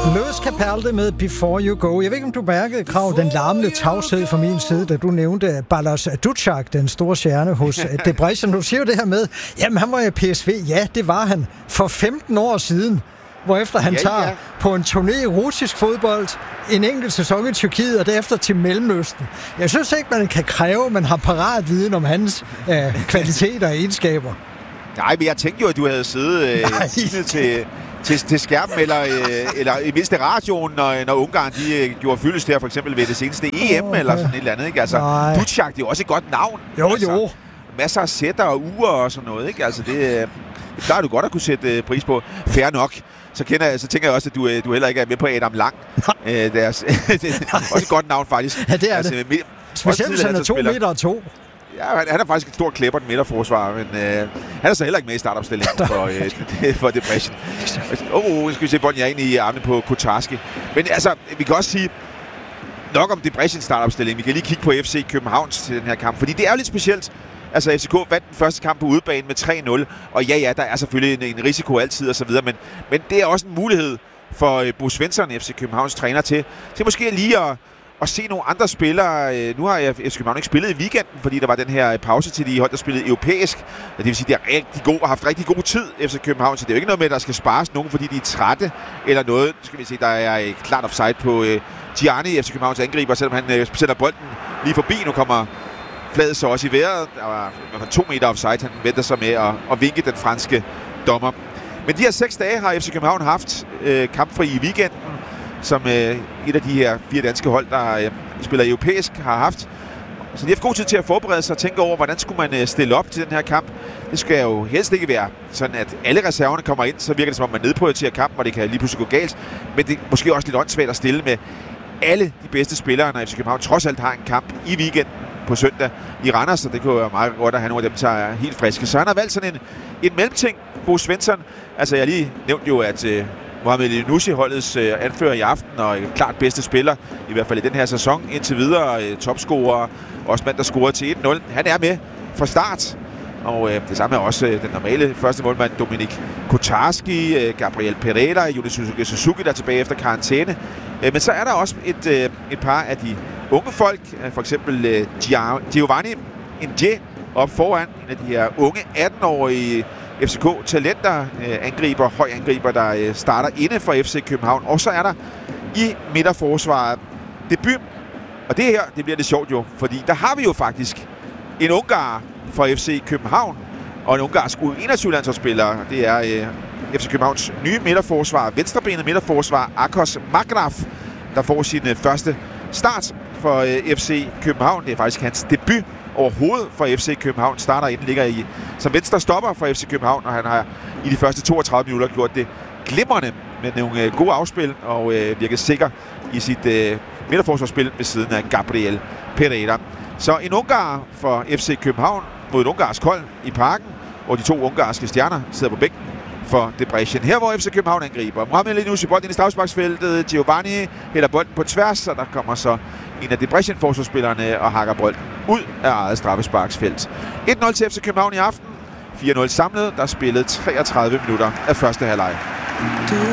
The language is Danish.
Louis Capaldi med Before You Go. Jeg ved ikke, om du mærkede, Krav, den larmende tavshed fra min side, da du nævnte Balázs Dušák, den store stjerne hos Debrecen. Du siger jo det her med, jamen han var i PSV. Ja, det var han for 15 år siden. Hvorefter han tager på en turné i russisk fodbold, en enkelt sæson i Tyrkiet, og derefter til Mellemøsten. Jeg synes ikke, man kan kræve, at man har parat viden om hans kvaliteter og egenskaber. Nej, men jeg tænkte jo, at du havde siddet til skærmen, eller i mindste radioen, når Ungarn de gjorde fyldest her, for eksempel ved det seneste EM, eller sådan et eller andet, ikke? Altså, Dušák, det er jo også et godt navn. Jo. Masser af sætter og uger og sådan noget, ikke? Altså, det plejer du godt at kunne sætte pris på. Fair nok. Så tænker jeg også, at du heller ikke er med på Adam Lang. Det er også et godt navn, faktisk. Ja, det er det. Specielt hvis han er 2 meter og 2. Ja, han er faktisk et stort klæber, den midterforsvar, men han er så heller ikke med i startopstillingen for Debrecen. Skal vi se, bolden er ind i armene på Kotarski. Men altså, vi kan også sige nok om Debrecens startopstilling. Vi kan lige kigge på FC Københavns til den her kamp, fordi det er jo lidt specielt. Altså, FCK vandt den første kamp på udebane med 3-0, og ja, der er selvfølgelig en risiko altid og så videre, men det er også en mulighed for Bo Svensson, FC Københavns træner, til måske lige at se nogle andre spillere. Nu har FC København ikke spillet i weekenden, fordi der var den her pause til de hold, der spillede europæisk. Det vil sige, at de har haft rigtig god tid, FC København, så det er jo ikke noget med, at der skal spares nogen, fordi de er trætte eller noget. Skal vi se, der er et klart offside på Gianni, FC Københavns angriber, selvom han sætter bolden lige forbi. Nu kommer fladet så også i vejret. Der var 2 meter offside. Han venter sig med at vinke den franske dommer. Men de her 6 dage har FC København haft kampfri i weekenden, som et af de her 4 danske hold, der spiller europæisk, har haft. Så de har haft god tid til at forberede sig og tænke over, hvordan skulle man stille op til den her kamp. Det skal jo helst ikke være sådan, at alle reserverne kommer ind, så virker det som om, man nedprioriterer kampen, og det kan lige pludselig gå galt. Men det er måske også lidt åndssvagt at stille med alle de bedste spillere, når FC København trods alt har en kamp i weekenden på søndag i Randers, så det kunne være meget godt at have nogle af dem, der er helt friske. Så han har valgt sådan en mellemting, Bo Svensson. Altså, jeg lige nævnte jo, at Mohamed Elyounoussi, holdets anfører i aften, og klart bedste spiller, i hvert fald i den her sæson indtil videre, topscorer, også mand, der scorede til 1-0. Han er med fra start, og det samme er også den normale første målmand, Dominik Kotarski, Gabriel Pereira, Yusuke Suzuki, der er tilbage efter karantæne. Men så er der også et par af de unge folk, for eksempel Giovanni Ndje op foran, en af de her unge 18-årige FCK-talenter, høj angriber, der starter inde for FC København. Og så er der i midterforsvaret debut. Og det her, det bliver lidt sjovt jo, fordi der har vi jo faktisk en ungar for FC København, og en ungarsk U21-landsholdsspiller. Det er FC Københavns nye midterforsvar, venstrebenet midterforsvar, Akos Magraf, der får sin første start for FC København. Det er faktisk hans debut overhovedet for FC København. Starter inden ligger som venstre stopper for FC København, og han har i de første 32 minutter gjort det glimrende med nogle gode afspil og virker sikker i sit midterforsvarsspil ved siden af Gabriel Pereira. Så en ungar for FC København mod et ungarsk hold i Parken, hvor de 2 ungarske stjerner sidder på bænken for Debrecen. Her hvor FC København angriber. Mohamed Elyounoussi bolden ind i straffesparksfeltet. Giovanni hælder bolden på tværs, og der kommer så en af Debrecen-forsvarsspillerne og hakker bolden ud af eget straffesparksfelt. 1-0 til FC København i aften. 4-0 samlet. Der er spillet 33 minutter af første halvleg.